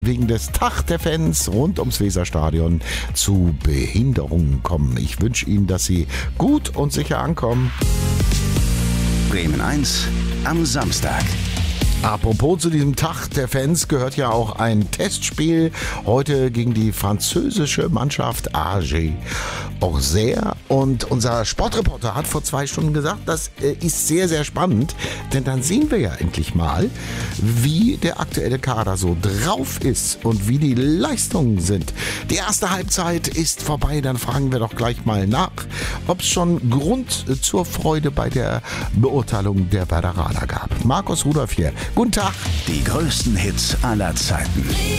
wegen des Tag der Fans rund ums Weserstadion zu Behinderungen kommen. Ich wünsche Ihnen, dass Sie gut und sicher ankommen. Bremen 1 am Samstag. Apropos zu diesem Tag der Fans gehört ja auch ein Testspiel heute gegen die französische Mannschaft AG Auxerre. Und unser Sportreporter hat vor 2 Stunden gesagt, das ist sehr, sehr spannend, denn dann sehen wir ja endlich mal, wie der aktuelle Kader so drauf ist und wie die Leistungen sind. Die erste Halbzeit ist vorbei, dann fragen wir doch gleich mal nach, ob es schon Grund zur Freude bei der Beurteilung der Werderaner gab. Markus Rudolph hier. Guten Tag. Die größten Hits aller Zeiten.